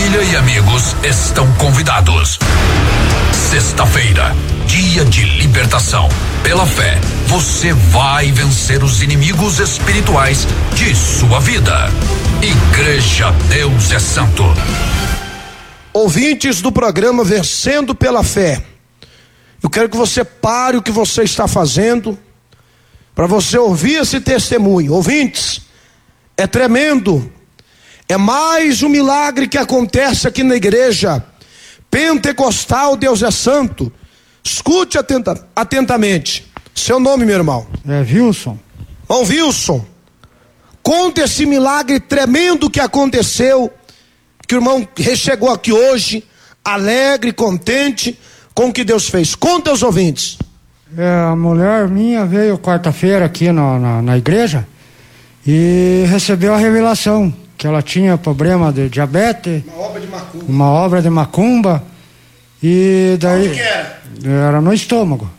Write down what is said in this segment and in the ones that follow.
família e amigos estão convidados. Sexta-feira, dia de libertação. Pela fé, você vai vencer os inimigos espirituais de sua vida. Igreja Deus é Santo. Ouvintes do programa Vencendo pela Fé, eu quero que você pare o que você está fazendo para você ouvir esse testemunho. Ouvintes, é tremendo. É mais um milagre que acontece aqui na igreja Pentecostal Deus é Santo. Escute atentamente. Seu nome, meu irmão? É Wilson. Bom, Wilson, conta esse milagre tremendo que aconteceu, que o irmão chegou aqui hoje, alegre, contente com o que Deus fez. Conta aos ouvintes. A mulher minha veio quarta-feira aqui na igreja e recebeu a revelação que ela tinha problema de diabetes, uma obra de macumba, e daí... Onde que era? Era no estômago.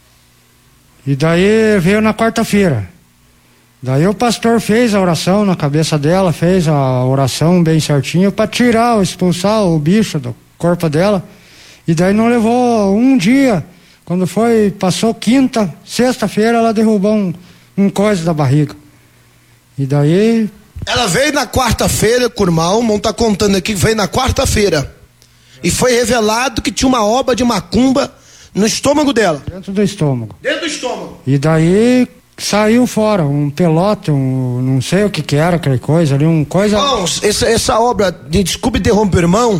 E daí veio na quarta-feira. Daí o pastor fez a oração na cabeça dela, fez a oração bem certinho para tirar, expulsar o bicho do corpo dela. E daí não levou um dia. Quando passou quinta, sexta-feira, ela derrubou um coisa da barriga. E daí... Ela veio na quarta-feira, com o irmão tá contando aqui, veio na quarta-feira. E foi revelado que tinha uma obra de macumba no estômago dela. Dentro do estômago. Dentro do estômago. E daí saiu fora, um pelote, não sei o que era, aquela coisa ali, Irmãos, essa obra, desculpe interromper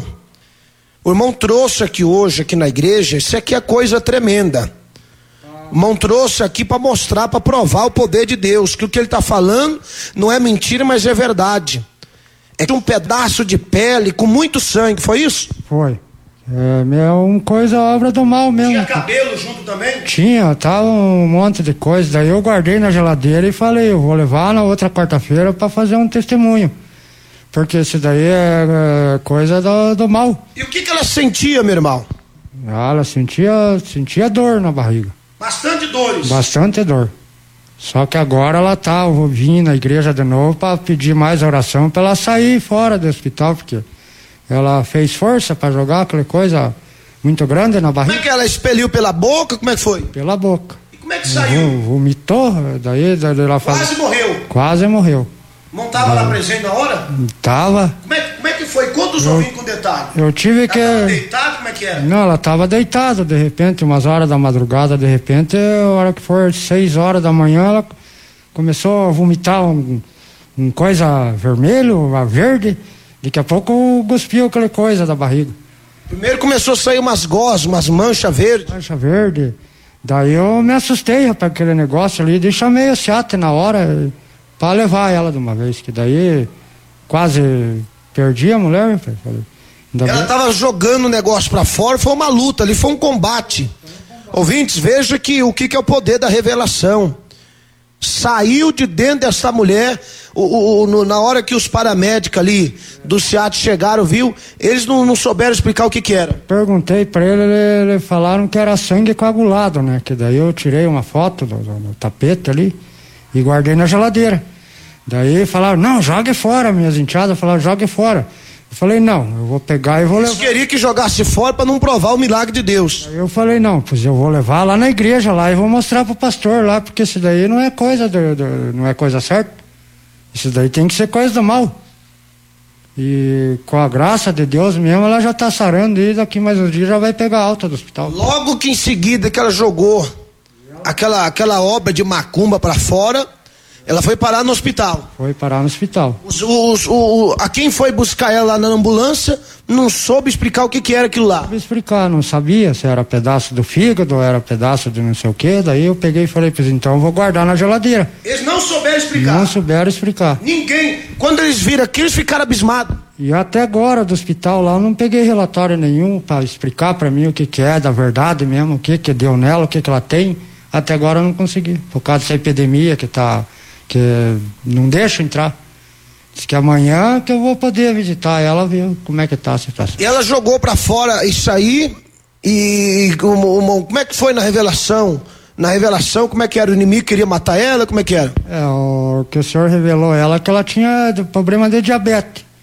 o irmão trouxe aqui na igreja, isso aqui é coisa tremenda. O irmão trouxe aqui para mostrar, para provar o poder de Deus, que o que ele está falando não é mentira, mas é verdade. É um pedaço de pele com muito sangue, foi isso? Foi. Obra do mal mesmo. Tinha cabelo junto também? Tinha, tava um monte de coisa. Daí eu guardei na geladeira e falei, eu vou levar na outra quarta-feira para fazer um testemunho. Porque isso daí é coisa do mal. E o que ela sentia, meu irmão? Ela sentia dor na barriga. Bastante dores? Bastante dor. Só que agora ela eu vou vir na igreja de novo para pedir mais oração para ela sair fora do hospital, porque ela fez força para jogar aquela coisa muito grande na barriga. Como é que ela expeliu pela boca? Como é que foi? Pela boca. E como é que saiu? Vomitou, daí ela Quase morreu? Quase morreu. Não estava lá presente na hora? Tava. Como é que foi? Conta os ouvintes com detalhe. Eu tive que... Ela estava deitada? Como é que era? Não, ela estava deitada, de repente, umas horas da madrugada, de repente, a hora que for 6 horas da manhã, ela começou a vomitar um coisa vermelho, verde, daqui a pouco cuspiu aquela coisa da barriga. Primeiro começou a sair umas gosmas, umas manchas verdes. Mancha verde. Daí eu me assustei, rapaz, aquele negócio ali, deixa meio ciate na hora, para levar ela de uma vez, que daí quase perdi a mulher. Ela estava jogando o negócio para fora, foi uma luta ali, foi um combate. Ouvintes, veja o que é o poder da revelação. Saiu de dentro dessa mulher, na hora que os paramédicos ali do SEAT chegaram, viu? Eles não souberam explicar o que era. Perguntei para eles falaram que era sangue coagulado, né? Que daí eu tirei uma foto do tapete ali e guardei na geladeira. Daí falaram, não, jogue fora, minhas enteadas falaram, jogue fora. Eu falei, não, eu vou pegar e vou levar. Eles queriam que jogasse fora para não provar o milagre de Deus. Aí eu falei, não, pois eu vou levar lá na igreja lá e vou mostrar pro pastor lá, porque isso daí não é coisa não é coisa certa. Isso daí tem que ser coisa do mal. E com a graça de Deus mesmo, ela já tá sarando e daqui mais uns dias já vai pegar alta do hospital. Logo que em seguida que ela jogou aquela obra de macumba para fora, ela foi parar no hospital. Foi parar no hospital. A quem foi buscar ela lá na ambulância não soube explicar o que era aquilo lá. Não soube explicar, não sabia se era pedaço do fígado, era pedaço de não sei o que. Daí eu peguei e falei, pois então eu vou guardar na geladeira. Eles não souberam explicar? Não souberam explicar. Ninguém. Quando eles viram aqui, eles ficaram abismados. E até agora do hospital lá eu não peguei relatório nenhum para explicar para mim o que é da verdade mesmo, o que deu nela, o que ela tem. Até agora eu não consegui, por causa dessa epidemia que não deixa entrar. Diz que amanhã que eu vou poder visitar ela, ver como é que tá a situação. E ela jogou pra fora isso aí, e como é que foi na revelação? Na revelação, como é que era? O inimigo queria matar ela? Como é que era? O que o senhor revelou ela que ela tinha problema de diabetes.